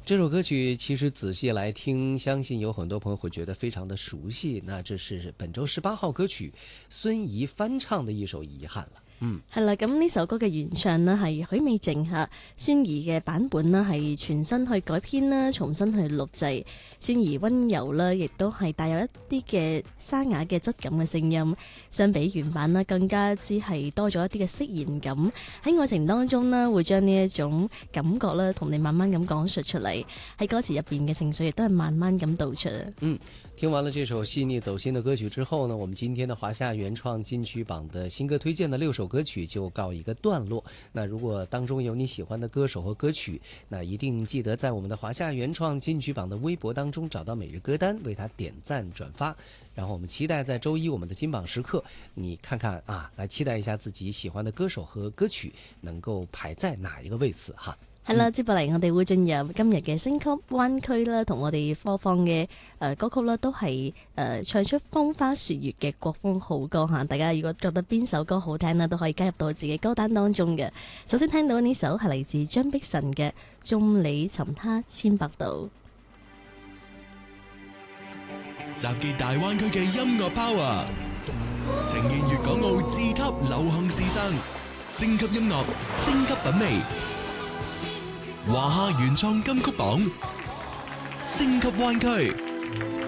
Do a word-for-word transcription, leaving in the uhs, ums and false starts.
这首歌曲其實仔細來聽，相信有很多朋友會覺得非常的熟悉。那這是本周十八號歌曲孫怡翻唱的一首《遺憾》了。嗯， 係啦，咁呢首歌嘅原唱呢係許美靜吓，孫怡嘅版本呢係全新去改編啦，重新去錄製。孫怡溫柔啦，亦都係帶有一啲嘅沙啞嘅質感嘅聲音，相比原版呢更加之係多咗一啲嘅釋然感。喺愛情當中呢，會將呢一種感覺咧同你慢慢咁講述出嚟，喺歌詞入邊嘅情緒亦都係慢慢咁道出。 嗯，聽完了這首細膩走心的歌曲之後呢，我們今天的華夏原創金曲榜的新歌推薦的六首歌曲就告一個段落。那如果當中有你喜歡的歌手和歌曲，那一定記得在我們的華夏原創金曲榜的微博當中找到每日歌單，為它點讚轉發。然後我們期待在周一我們的金榜時刻，你看看啊，來期待一下自己喜歡的歌手和歌曲能夠排在哪一個位置哈。 係啦，接落嚟我哋會進入今日嘅星曲灣區啦，同我哋播放嘅誒歌曲啦，都係誒、呃、唱出風花雪月嘅國風好歌吓。大家如果覺得邊首歌好聽啦，都可以加入到自己歌單當中嘅。首先聽到呢首係嚟自張碧晨嘅《眾裏尋他千百度》。 集結大灣區嘅音樂 power， 呈現粵港澳自級流行時尚，升級音樂，升級品味。華夏原創金曲榜，升級灣區。